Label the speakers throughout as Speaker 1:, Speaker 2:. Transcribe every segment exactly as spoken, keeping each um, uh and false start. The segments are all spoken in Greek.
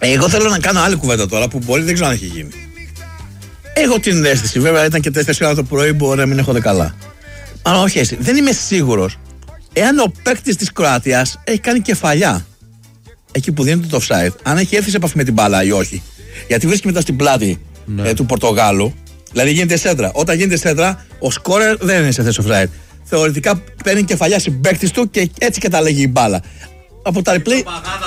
Speaker 1: Εγώ θέλω να κάνω άλλη κουβέντα τώρα που μπορεί, δεν ξέρω αν έχει γίνει. Έχω την αίσθηση, βέβαια ήταν και τέσσερις ώρα το πρωί, μπορεί να μην έχω δει καλά. Αλλά όχι έτσι, δεν είμαι σίγουρος εάν ο παίκτης της Κροατίας έχει κάνει κεφαλιά εκεί που δίνεται το offside, αν έχει έρθει σε επαφή με την μπάλα ή όχι. Γιατί βρίσκει μετά στην πλάτη ναι. ε, του Πορτογάλου, δηλαδή γίνεται σέντρα. Όταν γίνεται σέντρα, ο σκόρερ δεν είναι σε θέση offside. Θεωρητικά παίρνει κεφαλιά συμπαίκτης του και έτσι καταλέγει η μπάλα. Από τα replay.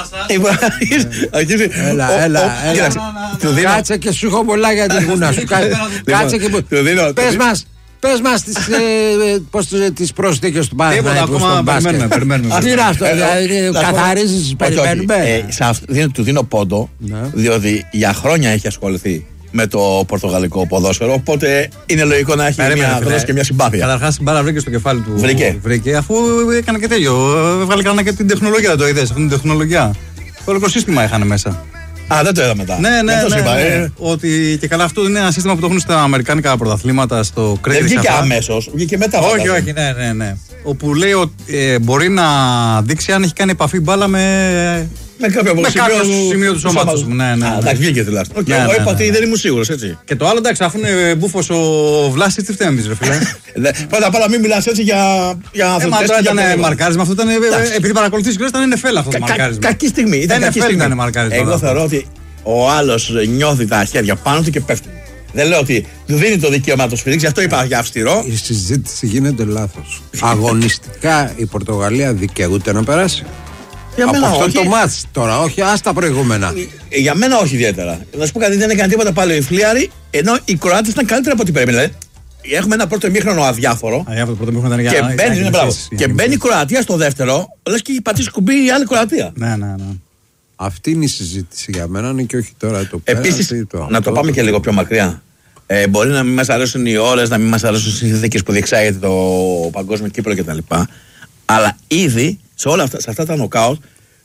Speaker 2: Έλα, έλα, έλα. Κάτσε και σου έχω πολλά για την γούνα σου. Κάτσε και. Πες μας. Πες μας τις, ε, πώς, τις προσθήκες του μπάσκετ.
Speaker 3: Τίποτα ακόμα, περιμένουμε, περιμένουμε.
Speaker 2: Τι είναι αυτό, καθαρίζεις, περιμένουμε.
Speaker 1: Του δίνω πόντο, διότι για χρόνια έχει ασχοληθεί με το πορτογαλικό ποδόσφαιρο, οπότε είναι λογικό να έχει μια γνώση και μια συμπάθεια.
Speaker 3: Καταρχάς την μπάλα βρήκε στο κεφάλι του.
Speaker 1: Βρήκε.
Speaker 3: Βρήκε, αφού έκανε και τέλειο. Έβγαλε κανένα και την τεχνολογία, το είδες, αυτή την τεχνολογία. Το όλο σύστημα είχαν μέσα.
Speaker 1: Α, δεν το είδα μετά.
Speaker 3: Ναι, ναι, ναι, είπα, ναι. Ε. Ότι και καλά, αυτό είναι ένα σύστημα που το έχουν στα αμερικάνικα πρωταθλήματα, στο Craig.
Speaker 1: Δεν βγήκε αμέσως, βγήκε μετά.
Speaker 3: Όχι, όχι, ναι, ναι, ναι. Όπου λέει ότι ε, μπορεί να δείξει αν έχει κάνει επαφή μπάλα με.
Speaker 1: Με κάποιο,
Speaker 3: με κάποιο σημείο του σώματος μου. Ναι, ναι.
Speaker 1: Α, εντάξει, βγήκε τουλάχιστον. Εγώ είπα ότι δεν ήμουν σίγουρος, έτσι.
Speaker 3: Και το άλλο, εντάξει, αφού είναι μπούφος ο Βλάσης, τι φταίμε, ρε φίλε.
Speaker 1: Πρώτα απ' όλα, μην μιλάς έτσι για
Speaker 3: ανθρώπους. Ε, μα ήταν μαρκάρισμα, αυτό ήταν. Επειδή παρακολουθείς γρήγορα, ήταν νεφέλα αυτό το μαρκάρισμα.
Speaker 1: Κακή στιγμή. Ήταν μαρκάρισμα. Εγώ θεωρώ ότι ο άλλος νιώθει τα χέρια πάνω του και πέφτει. Δεν λέω ότι του δίνει το δικαίωμα να το σφυρίξει, γι' αυτό είπα για αυστηρό.
Speaker 2: Η συζήτηση γίνεται λάθος. Αγωνιστικά η Πορτογαλία δικαιούται να περάσει.
Speaker 1: Για
Speaker 2: από
Speaker 1: μένα,
Speaker 2: αυτό
Speaker 1: όχι.
Speaker 2: Το μάτς τώρα, όχι, ας τα προηγούμενα.
Speaker 1: Για μένα όχι ιδιαίτερα. Να σου πω κάτι, δεν έκανε τίποτα πάλι οι Φλίαροι, ενώ οι Κροάτες ήταν καλύτεροι από ό,τι περίμενε. Δηλαδή, έχουμε ένα πρώτο ημίχρονο αδιάφορο.
Speaker 3: Αδιάφορο πρώτο ημίχρονο ήταν
Speaker 1: και
Speaker 3: για
Speaker 1: μπαίνει,
Speaker 3: να,
Speaker 1: είναι, και μπαίνει η Κροατία στο δεύτερο, λες και έχει πατήσει κουμπί η άλλη Κροατία.
Speaker 3: Ναι, ναι, ναι.
Speaker 2: Αυτή είναι η συζήτηση για μένα, είναι και όχι τώρα το
Speaker 1: πέρα. Επίσης, το να το πάμε και λίγο πιο μακριά. Ε, μπορεί να μην μας αρέσουν οι ώρες, να μην μας αρέσουν οι συνθήκες που διεξάγεται το Παγκόσμιο Κύπρο κτλ. Αλλά ήδη σε όλα αυτά, σε αυτά τα νοκάουτ,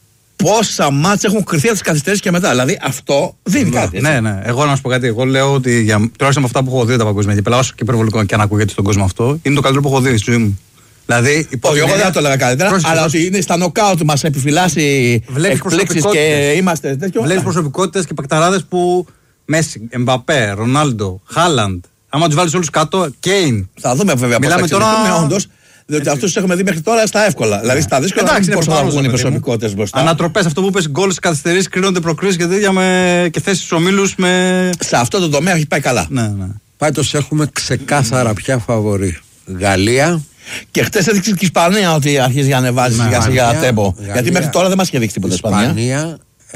Speaker 1: πόσα μάτς έχουν κρυθεί από τις καθυστερήσεις και μετά. Δηλαδή αυτό δίνει κάτι. Έτσι.
Speaker 3: Ναι, ναι. Εγώ να σου πω κάτι. Εγώ λέω ότι για, τουλάχιστον από αυτά που έχω δει τα παγκόσμια κύπελα, όσο και υπερβολικό και αν ακούγεται στον κόσμο αυτό, είναι το καλύτερο που έχω δει στη ζωή μου. Δηλαδή,
Speaker 1: όχι, εγώ δεν το έλεγα καλύτερα, πρόσεχε, αλλά ότι είναι στα νοκάουτ μας επιφυλάσσει εκπλήξεις και είμαστε τέτοιο.
Speaker 3: Βλέπεις προσωπικότητες και πακταράδες που Μέση, Εμπαπέ, Ρονάλντο, Χάλαντ. Άμα τους βάλεις όλους κάτω, Κέιν.
Speaker 1: Θα δούμε βέβαια πώς θα εξελιχθούν όντως. Διότι αυτούς τους έχουμε δει μέχρι τώρα στα εύκολα. Yeah. Δηλαδή στα δύσκολα δεν μπορούν να βγουν οι προσωπικότητες μπροστά.
Speaker 3: Ανατροπές, αυτό που είπες, γκολ, καθυστερήσεις, κρίνονται προκρίσεις και τέτοια με... και θέσεις στους ομίλους με.
Speaker 1: Σε αυτό το τομέα έχει πάει καλά.
Speaker 3: Ναι, ναι.
Speaker 2: Πάντως έχουμε ξεκάθαρα πια φαβορί. Γαλλία.
Speaker 1: Και χτες έδειξε και η Ισπανία ότι αρχίζει να ανεβάζει σιγά σιγά τέμπο. Γιατί μέχρι τώρα δεν μας είχε δείξει τίποτα Ισπανία.
Speaker 2: Ισπανία,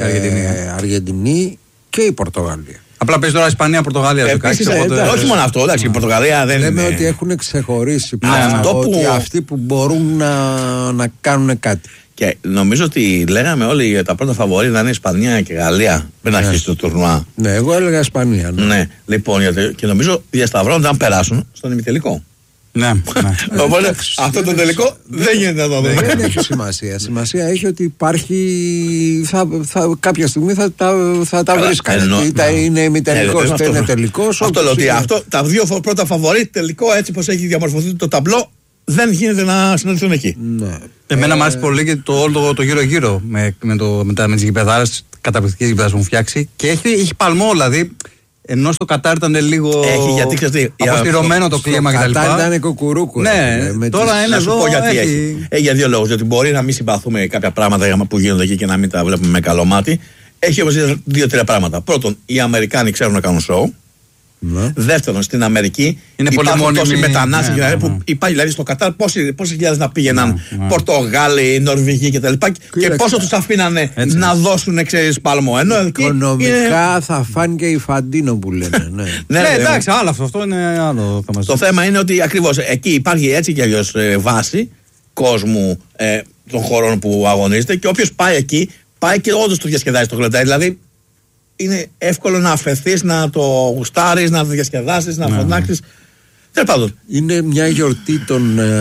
Speaker 2: ε, Αργεντινή και η Πορτογαλία.
Speaker 3: Απλά παίζει τώρα Ισπανία-Πορτογαλία.
Speaker 1: Επίσης, ε, οπότε... όχι μόνο αυτό, εντάξει, η Πορτογαλία δεν
Speaker 2: λέμε
Speaker 1: είναι.
Speaker 2: Ότι έχουν ξεχωρίσει
Speaker 1: ναι,
Speaker 2: αυτό
Speaker 1: που...
Speaker 2: ότι αυτοί που μπορούν να, να κάνουν κάτι.
Speaker 1: Και νομίζω ότι λέγαμε όλοι τα πρώτα φαβορί να είναι Ισπανία και Γαλλία πριν αρχίσει ναι. το τουρνουά.
Speaker 2: Ναι, εγώ έλεγα Ισπανία. Ναι,
Speaker 1: ναι λοιπόν, γιατί, και νομίζω διασταυρώνονται αν περάσουν στον ημιτελικό.
Speaker 3: Ναι, ναι.
Speaker 1: Οπότε αυτό το τελικό δεν γίνεται να το δούμε.
Speaker 2: Δεν έχει σημασία. Σημασία έχει ότι υπάρχει. Θα, θα, κάποια στιγμή θα τα, θα τα βρει κανένα. Είτε είναι ημιτελικό είτε είναι τελικό.
Speaker 1: Αυτό λέω ότι αυτό, τα δύο πρώτα φαβορί τελικό έτσι πως έχει διαμορφωθεί το ταμπλό δεν γίνεται να συναντηθούν εκεί.
Speaker 2: Ναι.
Speaker 3: Εμένα μου άρεσε πολύ και το όλο το, το γύρω-γύρω με, με, με, με τις γηπεδάρες, καταπληκτικές γηπεδάρες που έχουν φτιάξει και έχει, έχει παλμό δηλαδή. Ενώ στο Κατάρ ήταν λίγο.
Speaker 1: Έχει, γιατί ξέρετε.
Speaker 3: Αποστηρωμένο το κλίμα κτλ.
Speaker 2: Στο Κατάρ ήταν κοκουρούκου.
Speaker 3: Ναι,
Speaker 2: με
Speaker 3: τώρα
Speaker 2: τις...
Speaker 3: είναι εδώ.
Speaker 1: Πω γιατί έχει. έχει. έχει για δύο λόγους. Διότι μπορεί να μην συμπαθούμε κάποια πράγματα που γίνονται εκεί και να μην τα βλέπουμε με καλό μάτι. Έχει όμως δύο-τρία πράγματα. Πρώτον, οι Αμερικάνοι ξέρουν να κάνουν σοου. Ναι. Δεύτερον, στην Αμερική
Speaker 3: είναι
Speaker 1: υπάρχουν τόσοι μετανάστες
Speaker 3: ναι, ναι, ναι.
Speaker 1: που υπάρχει δηλαδή στο Κατάρ πόσοι χιλιάδες να πήγαιναν ναι, ναι. Πορτογάλοι, Νορβηγοί κτλ. Και, και πόσο τους αφήνανε έτσι. Να δώσουν ξέρεις παλμό. Ενώ
Speaker 2: οικονομικά είναι... θα φάνηκε η Φαντίνο που λένε. Ναι,
Speaker 3: ναι, ναι εντάξει, άλλο αυτό, αυτό είναι άλλο θέμα.
Speaker 1: Το θέμα είναι ότι ακριβώς εκεί υπάρχει έτσι κι αλλιώς ε, βάση κόσμου ε, των χωρών που αγωνίζεται και όποιος πάει εκεί πάει και όντως το διασκεδάζει το γλεντάει. Δηλαδή είναι εύκολο να αφαιθείς, να το γουστάρεις, να το διασκεδάσεις, να φωνάξεις. Τέλος πάντων.
Speaker 2: Είναι μια γιορτή των ε,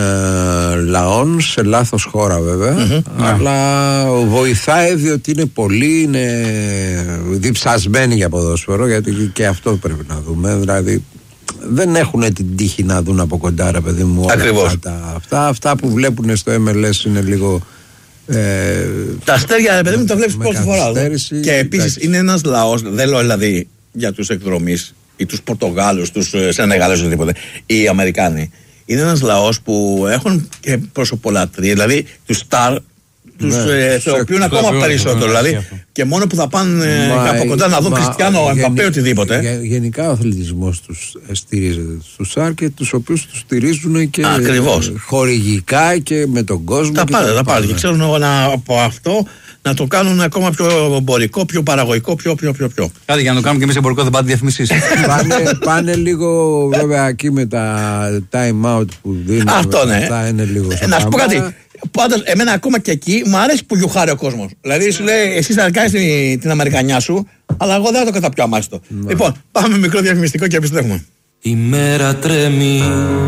Speaker 2: λαών σε λάθος χώρα βέβαια, mm-hmm. αλλά yeah. βοηθάει διότι είναι πολλοί, είναι διψασμένοι για ποδόσφαιρο, γιατί και αυτό πρέπει να δούμε. Δηλαδή δεν έχουν την τύχη να δουν από κοντά, ρε παιδί μου, όλα αυτά, αυτά. Αυτά που βλέπουν στο εμ ελ ες είναι λίγο Ε,
Speaker 1: τα αστέρια, παιδί μου, τα βλέπεις πρώτη φορά. Και επίσης είναι ένας λαός, δεν λέω δηλαδή για τους εκδρομείς ή τους Πορτογάλους, τους Σενεγάλες, οτιδήποτε, ή οι Αμερικάνοι. Είναι ένας λαός που έχουν και προσωπολατρία, δηλαδή τους στάρ, τους ναι, θεοποιούν ε, ακόμα περισσότερο. Δηλαδή, και μόνο που θα πάνε μα, από κοντά να δουν μα, Κριστιάνο, Εμπαπέ, οτιδήποτε.
Speaker 2: Γε, γενικά ο αθλητισμός τους στηρίζεται στους στάρ και τους οποίους τους στηρίζουν και
Speaker 1: ακριβώς.
Speaker 2: Χορηγικά και με τον κόσμο.
Speaker 1: Τα πάντα, τα πάντα. Και ξέρουν να, από αυτό να το κάνουν ακόμα πιο εμπορικό, πιο παραγωγικό, πιο πιο πιο. πιο.
Speaker 3: Κάτι για να το κάνουμε και εμείς εμπορικό, δεν πάτε διαφημίσεις.
Speaker 2: πάνε, πάνε λίγο βέβαια εκεί με τα time out που δίνουν.
Speaker 1: Αυτό ναι.
Speaker 2: Αυτά είναι λίγο
Speaker 1: ε, να σου πω κάτι. Πάντως, εμένα ακόμα και εκεί μου αρέσει που γιουχάρει ο κόσμος. Δηλαδή σου λέει, εσύ θα κάνεις την, την Αμερικανιά σου, αλλά εγώ δεν θα το καταπιώ αμάστο. Ναι. Λοιπόν, πάμε μικρό διαφημιστικό και επιστρέφουμε.
Speaker 4: Η μέρα τρέμει.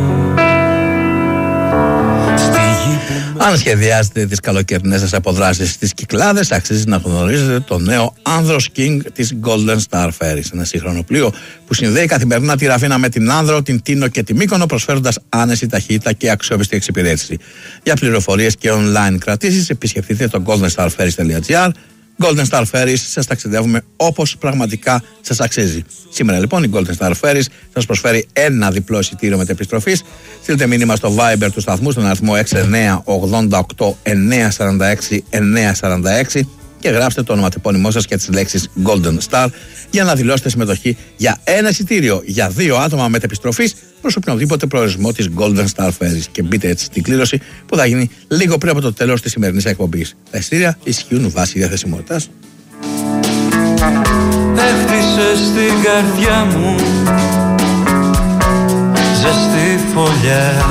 Speaker 1: Αν σχεδιάζετε τις καλοκαιρινές σας αποδράσεις στις Κυκλάδες, αξίζει να γνωρίζετε το νέο Άνδρος King της Golden Star Ferries. Ένα σύγχρονο πλοίο που συνδέει καθημερινά τη Ραφίνα με την Άνδρο, την Τίνο και τη Μύκονο, προσφέροντας άνεση, ταχύτητα και αξιόπιστη εξυπηρέτηση. Για πληροφορίες και online κρατήσεις, επισκεφτείτε το golden star ferries τελεία gr. Golden Star Ferries, σας ταξιδεύουμε όπως πραγματικά σας αξίζει. Σήμερα λοιπόν η Golden Star Ferries σας προσφέρει ένα διπλό εισιτήριο μετεπιστροφής. Στείλτε μήνυμα στο Viber του σταθμού στον αριθμό έξι εννιά ογδόντα οκτώ εννιά σαράντα έξι εννιά σαράντα έξι και γράψτε το ονοματεπώνυμό σας και τις λέξεις Golden Star για να δηλώσετε συμμετοχή για ένα εισιτήριο για δύο άτομα μετεπιστροφής προς οποιονδήποτε προορισμό της Golden Star Ferries. Και μπείτε έτσι στην κλήρωση που θα γίνει λίγο πριν από το τέλος της σημερινής εκπομπής. Τα εισιτήρια ισχύουν βάσει διαθεσιμότητας.
Speaker 4: Έφτισε στην καρδιά μου ζεστή φωλιά.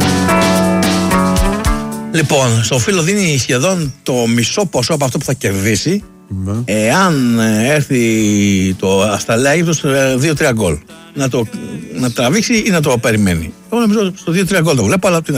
Speaker 1: Λοιπόν, στο φίλο δίνει σχεδόν το μισό ποσό από αυτό που θα κερδίσει mm. εάν έρθει το Ασταλάγη στο δύο τρία γκολ. Να το να τραβήξει ή να το περιμένει. Εγώ νομίζω στο δύο τρία γκολ το βλέπω, αλλά